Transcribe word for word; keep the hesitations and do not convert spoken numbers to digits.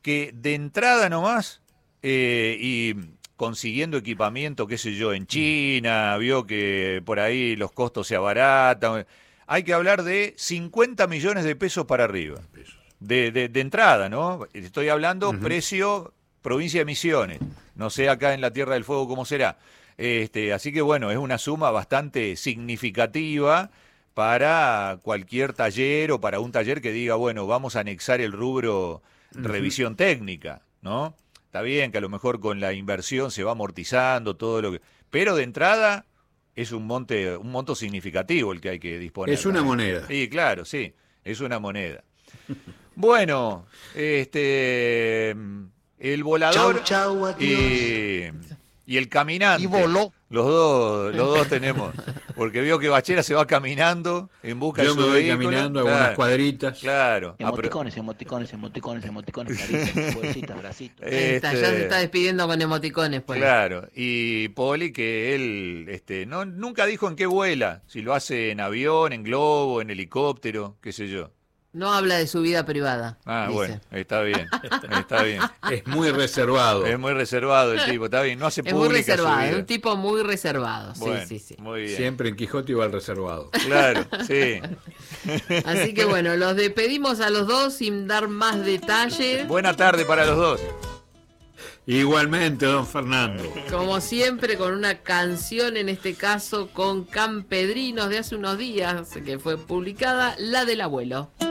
que de entrada nomás, eh, y consiguiendo equipamiento, qué sé yo, en China, vio que por ahí los costos se abaratan, hay que hablar de cincuenta millones de pesos para arriba. De, de, de entrada, ¿no? Estoy hablando uh-huh. precio provincia de Misiones. No sé acá en la Tierra del Fuego cómo será. Este, así que bueno, es una suma bastante significativa para cualquier taller o para un taller que diga, bueno, vamos a anexar el rubro uh-huh. revisión técnica, ¿no? Está bien que a lo mejor con la inversión se va amortizando todo lo que... Pero de entrada es un monte, un monto significativo el que hay que disponer. Es una ¿no? moneda. Sí, claro, sí, es una moneda. Bueno, este, el volador chau, chau, y, y el caminante. Y voló. Los dos, los dos tenemos, porque veo que Bachera se va caminando en busca Yo de su me voy vehículo. caminando Claro, algunas cuadritas. Claro. Emoticones, emoticones, emoticones, emoticones, caritas, bolsitas, bracitos. Este, Está, ya se está despidiendo con emoticones, pues. Claro, y Poli que él este, no, nunca dijo en qué vuela, si lo hace en avión, en globo, en helicóptero, qué sé yo. No habla de su vida privada. Ah, dice. bueno, está bien, está bien. Es muy reservado. Es muy reservado el tipo, está bien, no hace Es pública muy reservado, su vida. es un tipo muy reservado. Bueno, sí, sí, sí. Muy bien. Siempre en Quijote iba al reservado. Claro, sí. Así que bueno, los despedimos a los dos sin dar más detalles. Buena tarde para los dos. Igualmente, don Fernando. Como siempre, con una canción, en este caso con Campedrinos de hace unos días, que fue publicada, La del Abuelo.